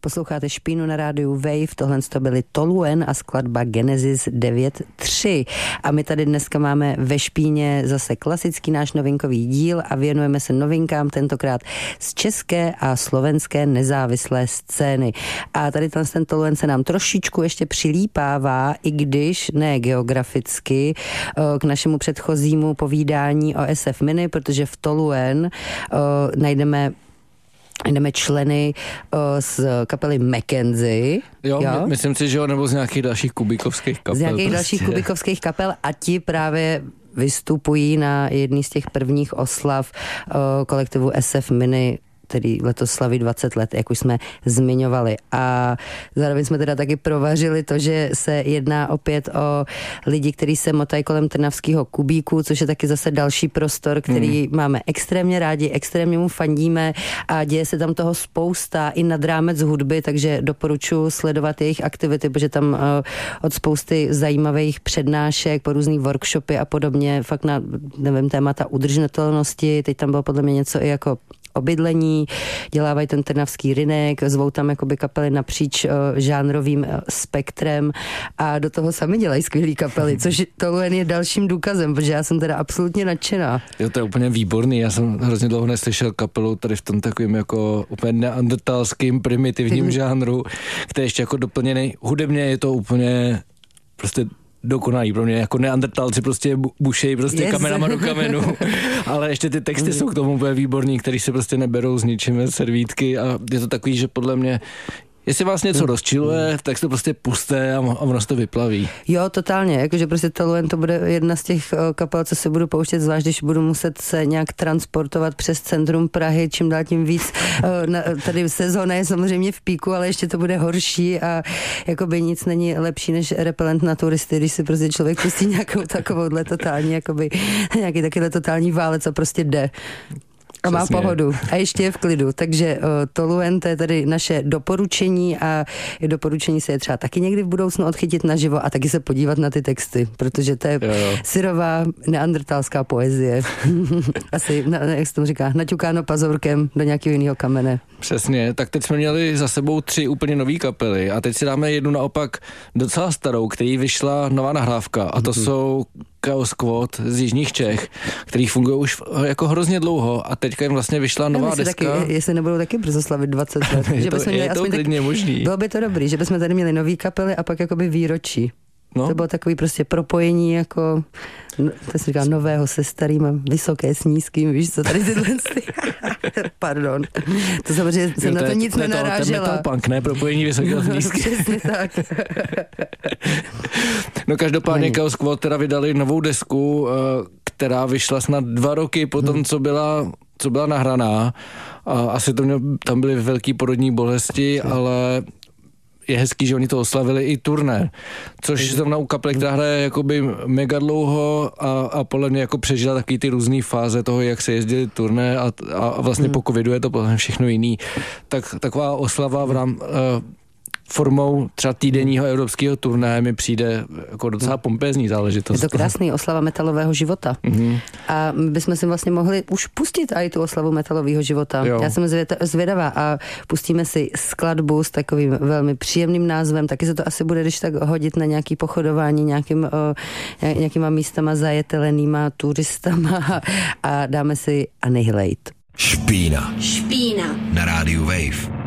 Posloucháte Špínu na rádiu Wave, tohle to byly Toluen a skladba Genesis 9.3. A my tady dneska máme ve Špíně zase klasický náš novinkový díl a věnujeme se novinkám, tentokrát z české a slovenské nezávislé scény. A tady ten Toluen se nám trošičku ještě přilípává, i když ne geograficky, k našemu předchozímu povídání o SF Mini, protože v Toluen najdeme členy z kapely Mackenzie. Jo? Myslím si, že jo, nebo z nějakých dalších kubikovských kapel. Z nějakých dalších kubikovských kapel a ti právě vystupují na jedný z těch prvních oslav kolektivu SF Mini, který letos slaví 20 let, jak už jsme zmiňovali. A zároveň jsme teda taky provařili to, že se jedná opět o lidi, kteří se motají kolem trnavského kubíku, což je taky zase další prostor, který máme extrémně rádi, extrémně mu fandíme a děje se tam toho spousta i nad rámec hudby, takže doporučuji sledovat jejich aktivity, protože tam od spousty zajímavých přednášek po různý workshopy a podobně, fakt na, nevím, témata udržitelnosti, teď tam bylo podle mě něco i jako o bydlení, dělávají ten trnavský rynek, zvou tam jakoby kapely napříč žánrovým spektrem a do toho sami dělají skvělý kapely, což Toluen je dalším důkazem, protože já jsem teda absolutně nadšená. Jo, to je úplně výborný, já jsem hrozně dlouho neslyšel kapelu tady v tom takovým jako úplně neandertalským primitivním žánru, který ještě jako doplněný, hudebně je to úplně prostě dokonalý pro mě, jako neandertalci prostě bušejí prostě kamenama do kamenu, ale ještě ty texty jsou k tomu úplně výborný, který se prostě neberou s ničím servítky a je to takový, že podle mě jestli vás něco rozčiluje, tak to prostě pusté a ono se to vyplaví. Jo, totálně, jakože prostě Toluen to bude jedna z těch kapel, co se budu pouštět, zvlášť když budu muset se nějak transportovat přes centrum Prahy, čím dál tím víc. Tady sezóna je samozřejmě v píku, ale ještě to bude horší a jakoby nic není lepší než repelent na turisty, když si prostě člověk pustí nějakou takovouhle totální, jakoby nějaký takovýhle totální válec a prostě jde. A má pohodu. A ještě je v klidu. Takže Toluen, to je tady naše doporučení a doporučení se je třeba taky někdy v budoucnu odchytit naživo a taky se podívat na ty texty, protože to je syrová neandertalská poezie. Asi, jak se to říká, naťukáno pazourkem do nějakého jiného kamene. Přesně, tak teď jsme měli za sebou 3 úplně nový kapely a teď si dáme jednu naopak docela starou, který vyšla nová nahrávka a to jsou Chaos Squad z jižních Čech, který fungují už jako hrozně dlouho a teďka jim vlastně vyšla nová deska. Taky, jestli nebudou taky brzo slavit 20 let. je to klidně možný. Bylo by to dobrý, že bychom tady měli nový kapely a pak jakoby výročí. No. To bylo takový prostě propojení jako, to se říká nového se starým, vysoké s nízkým, víš co, tady tyhle pardon. To samozřejmě jsem na to nic nenarážela. To je metal punk, ne? Propojení vysokého s nízkým. Přesně tak. No každopádně Chaos Squad teda vydali novou desku, která vyšla snad 2 roky po tom, co byla nahraná. A asi tam byly velký porodní bolesti, ale je hezký, že oni to oslavili i turné, což zrovna u kapely, která hraje jakoby mega dlouho a podle mě jako přežila taky ty různý fáze toho, jak se jezdili turné a vlastně po covidu je to potom všechno jiný. Tak taková oslava formou třeba týdenního evropského turné mi přijde jako docela pompézní záležitost. Je to krásný oslava metalového života. A my bychom si vlastně mohli už pustit i tu oslavu metalového života. Jo. Já jsem zvědavá a pustíme si skladbu s takovým velmi příjemným názvem. Taky se to asi bude, když tak hodit na nějaký pochodování nějakýma místama zajetelenýma turistama a dáme si Annihilate. Špína na rádiu Wave.